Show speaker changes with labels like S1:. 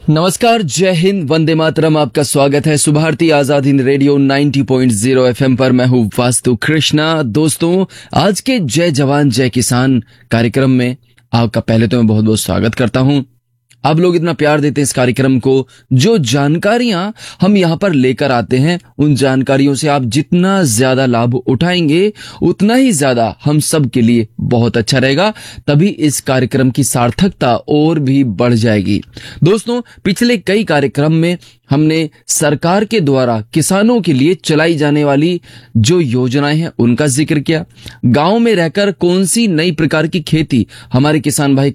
S1: नमस्कार, जय हिंद, वंदे मातरम। आपका स्वागत है सुभारती आजाद हिंद रेडियो 90.0 एफएम पर। मैं हूँ वास्तु कृष्णा। दोस्तों, आज के जय जवान जय किसान कार्यक्रम में आपका पहले तो मैं बहुत बहुत स्वागत करता हूँ। आप लोग इतना प्यार देते हैं इस कार्यक्रम को। जो जानकारियां हम यहाँ पर लेकर आते हैं, उन जानकारियों से आप जितना ज्यादा लाभ उठाएंगे उतना ही ज्यादा हम सब के लिए बहुत अच्छा रहेगा। तभी इस कार्यक्रम की सार्थकता और भी बढ़ जाएगी। दोस्तों, पिछले कई कार्यक्रम में हमने सरकार के द्वारा किसानों के लिए चलाई जाने वाली जो योजनाएं हैं उनका जिक्र किया। गांव में रहकर कौन सी नई प्रकार की खेती हमारे किसान भाई